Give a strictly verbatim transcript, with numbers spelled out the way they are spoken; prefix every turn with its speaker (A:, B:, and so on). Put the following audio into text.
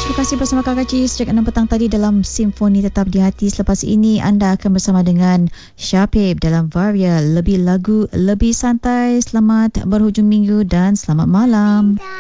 A: Terima kasih bersama Kakak Ci sejak enam petang tadi dalam Simfoni Tetap di Hati. Selepas ini anda akan bersama dengan Syapib dalam Varia, lebih lagu, lebih santai. Selamat berhujung minggu dan selamat malam.